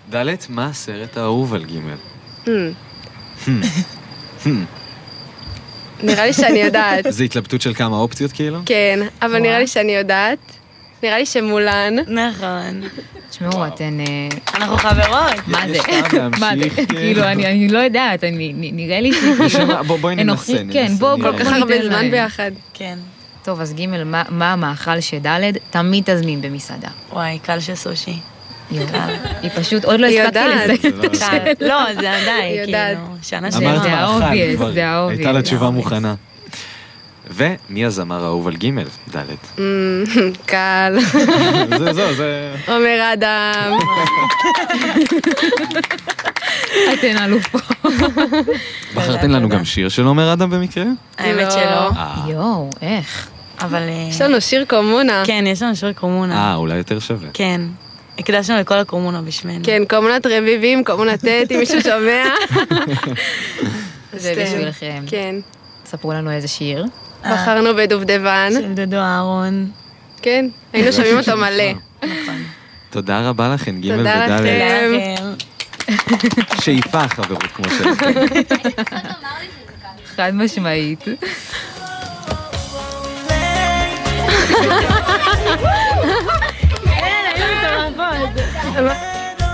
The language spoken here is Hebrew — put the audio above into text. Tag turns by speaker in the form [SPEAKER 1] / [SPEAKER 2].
[SPEAKER 1] דלת, מה הסרט האהוב על ג'?
[SPEAKER 2] נראה לי שאני יודעת.
[SPEAKER 1] זה התלבטות של כמה אופציות כאילו?
[SPEAKER 2] כן, אבל נראה לי שאני יודעת. נראה לי שמולן.
[SPEAKER 3] נכון.
[SPEAKER 4] תשמעו, אתן...
[SPEAKER 3] אנחנו חברות.
[SPEAKER 4] מה זה?
[SPEAKER 1] יש טעם
[SPEAKER 4] מה זה?
[SPEAKER 1] להמשיך,
[SPEAKER 4] כאילו, אני לא יודעת, נראה לי
[SPEAKER 1] בואי ננסה.
[SPEAKER 4] כן, בואו
[SPEAKER 2] כל כך הרבה זמן ביחד.
[SPEAKER 3] כן.
[SPEAKER 4] טוב, אז ג' מה המאכל שד' תמיד תזמין במסעדה?
[SPEAKER 3] וואי, קל של סושי.
[SPEAKER 4] היא פשוט עוד לא
[SPEAKER 2] היא
[SPEAKER 4] הספקתי
[SPEAKER 2] יודעת.
[SPEAKER 4] לזה.
[SPEAKER 3] לא, זה עדיי,
[SPEAKER 2] יודעת.
[SPEAKER 3] כאילו. שנה
[SPEAKER 1] אמרת
[SPEAKER 4] זה
[SPEAKER 1] מאכל
[SPEAKER 4] האובייס,
[SPEAKER 1] כבר,
[SPEAKER 4] זה האובייס.
[SPEAKER 1] הייתה לה תשובה מוכנה. ומי הזמר האהוב על ג' ד'?
[SPEAKER 2] קל.
[SPEAKER 1] זה...
[SPEAKER 2] עומר אדם.
[SPEAKER 4] אתן אלופות.
[SPEAKER 1] בחרתן לנו גם שיר של עומר אדם במקרה?
[SPEAKER 3] האמת
[SPEAKER 2] לא.
[SPEAKER 3] שלא.
[SPEAKER 4] יואו, איך?
[SPEAKER 3] אבל...
[SPEAKER 2] יש לנו שיר קומונה.
[SPEAKER 3] כן, יש לנו שיר קומונה.
[SPEAKER 1] אולי יותר שווה.
[SPEAKER 3] כן. הקדשנו לכל הקומונה בשמנו.
[SPEAKER 2] כן, קומונת רביבים, קומונת ט', אם מישהו שומע.
[SPEAKER 4] זה בשבילכם.
[SPEAKER 2] כן.
[SPEAKER 4] ספרו לנו איזה שיר.
[SPEAKER 2] בחרנו בדובדבן.
[SPEAKER 3] של דודו אהרון.
[SPEAKER 2] כן, היינו שומעים אותו מלא.
[SPEAKER 1] תודה רבה לכם, ג'
[SPEAKER 2] תודה
[SPEAKER 1] וד'.
[SPEAKER 2] לכם.
[SPEAKER 1] שאיפה חברות כמו שלכם.
[SPEAKER 4] חד משמעית.
[SPEAKER 3] כן, היינו מטורפות.